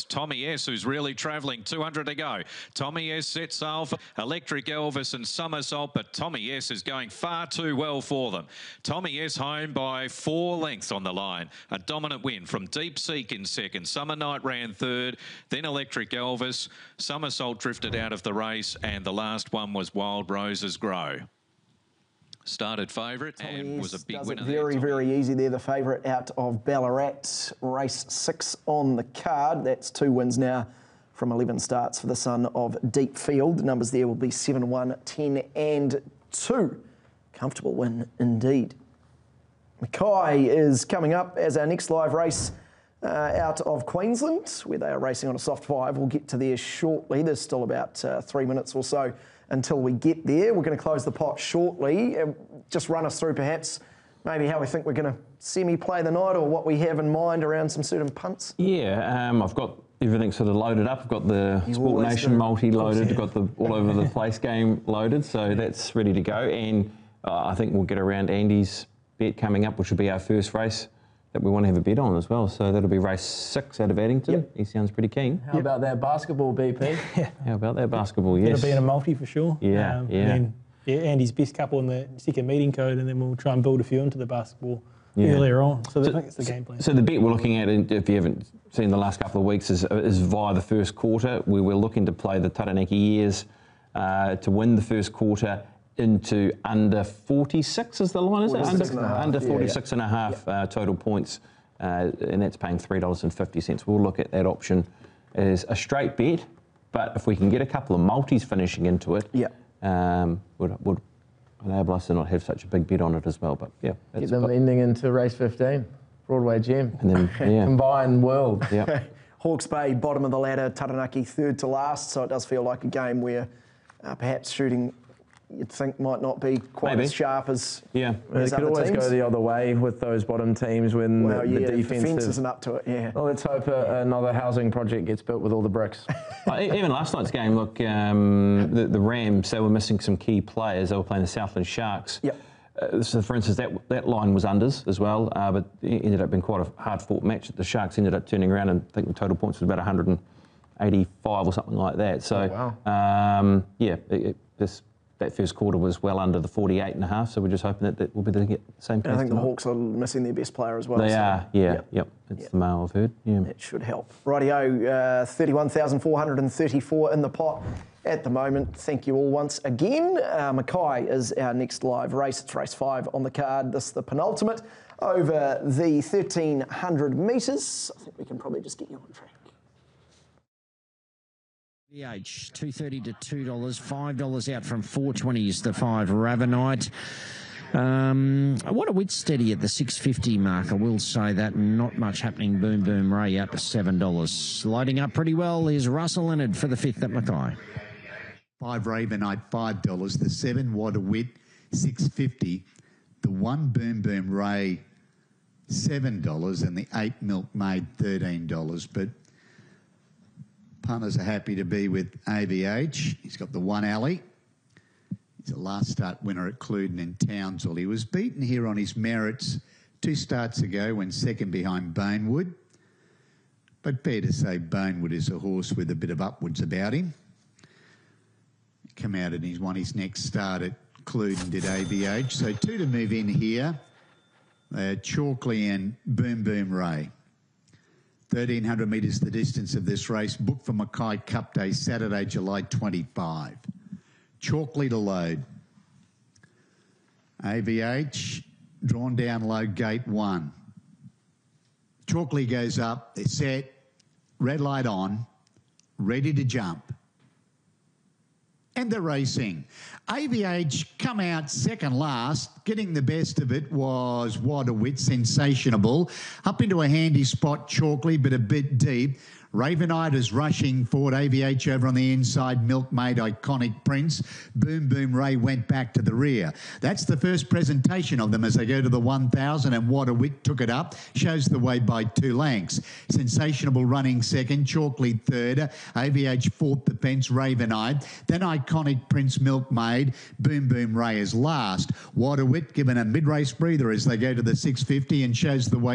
Tommy S, who's really travelling. 200 to go. Tommy S sets sail for Electric Elvis and Somersault, but Tommy S is going far too well for them. Tommy S home by 4 lengths on the line. A dominant win from Deep Seek in second. Summer Night ran third, then Electric Elvis. Somersault drifted out of the race, and the last one was Wild Roses Grow. Started favourite and was a big winner. Very easy there. The favourite out of Ballarat, race 6 on the card. That's 2 wins now from 11 starts for the son of Deep Field. The numbers there will be 7, 1, 10 and 2. Comfortable win indeed. Mackay is coming up as our next live race out of Queensland, where they are racing on a soft 5. We'll get to there shortly. There's still about 3 minutes or so until we get there. We're going to close the pot shortly. Just run us through perhaps maybe how we think we're going to semi-play the night, or what we have in mind around some certain punts. Yeah, I've got everything sort of loaded up. I've got the Sport Nation multi loaded, got the all over the place game loaded, so that's ready to go. And I think we'll get around Andy's bet coming up, which will be our first race that we want to have a bet on as well. So that'll be race 6 out of Addington. Yep. He sounds pretty keen. How about that basketball, BP? How about that basketball, yes. It'll be in a multi for sure. Yeah, And then, Andy's best couple in the second meeting code, and then we'll try and build a few into the basketball earlier on. So I think it's the game plan. So the bet we're looking at, if you haven't seen the last couple of weeks, is via the first quarter. We were looking to play the Taranaki Years to win the first quarter into under 46 is the line, is it? Under 46 and a half total points, and that's paying $3.50. We'll look at that option as a straight bet, but if we can get a couple of multis finishing into it, would enable us to not have such a big bet on it as well. But yeah, get them ending into race 15, Broadway Gem, and then combined world. Yeah. Hawke's Bay, bottom of the ladder, Taranaki third to last, so it does feel like a game where perhaps shooting, you'd think, might not be quite as sharp as It could always go the other way with those bottom teams when the defence isn't up to it. Well, let's hope another housing project gets built with all the bricks. Even last night's game, look, the Rams, they were missing some key players. They were playing the Southland Sharks. So, for instance, that line was unders as well, but it ended up being quite a hard-fought match. The Sharks ended up turning around, and I think the total points was about 185 or something like that. So, that first quarter was well under the 48.5, so we're just hoping that we'll be able to get the same. And I think the Hawks are missing their best player as well. They are, It's the male I've heard. Yeah. That should help. Rightio, 31,434 in the pot at the moment. Thank you all once again. Mackay is our next live race. It's race 5 on the card. This is the penultimate over the 1,300 metres. I think we can probably just get you on track. VH, $2.30 to $2, $5 out from $4.20 is the 5 Ravenite. What a wit steady at the 650 mark, I will say that. Not much happening. Boom Boom Ray out to $7. Loading up pretty well is Russell Leonard for the 5th at Mackay. 5 Ravenite, $5. The 7 What a Wit, $6.50. The 1 Boom Boom Ray, $7, and the 8 Milkmaid, $13. But punters are happy to be with AVH. He's got the 1 Alley. He's a last start winner at Cluden and Townsville. He was beaten here on his merits 2 starts ago when second behind Bonewood. But fair to say Bonewood is a horse with a bit of upwards about him. Come out and he's won his next start at Cluden, did AVH. So 2 to move in here. Chalkley and Boom Boom Ray. 1,300 metres the distance of this race. Booked for Mackay Cup Day, Saturday, July 25. Chalkley to load. AVH, drawn down low, gate 1. Chalkley goes up, they're set, red light on, ready to jump. And they're racing. AVH come out second last. Getting the best of it was What a Wit, Sensationable. Up into a handy spot, Chalkley, but a bit deep. Ravenite is rushing forward. AVH over on the inside. Milkmaid, Iconic Prince. Boom Boom Ray went back to the rear. That's the first presentation of them as they go to the 1,000, and What a Wit took it up. Shows the way by 2 lengths. Sensationable running second. Chalkley third. AVH fourth, the fence. Ravenite. Then Iconic Prince, Milkmaid. Boom Boom Ray is last. What a Wit given a mid-race breather as they go to the 650 and shows the way